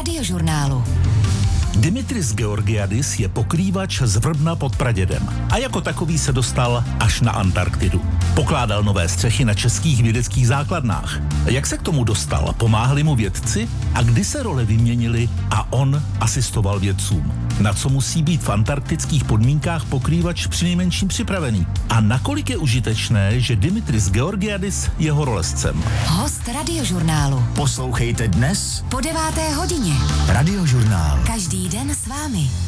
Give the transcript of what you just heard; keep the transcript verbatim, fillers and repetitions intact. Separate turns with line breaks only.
Radiožurnálu.
Dimitris Georgiadis je pokrývač z Vrbna pod Pradědem a jako takový se dostal až na Antarktidu. Pokládal nové střechy na českých vědeckých základnách. Jak se k tomu dostal? Pomáhali mu vědci? A kdy se role vyměnily a on asistoval vědcům? Na co musí být v antarktických podmínkách pokrývač přinejmenším připravený? A nakolik je užitečné, že Dimitris Georgiadis je horolezcem?
Host Radiožurnálu.
Poslouchejte dnes
Po deváté hodině.
Radiožurnál.
Každý den s vámi.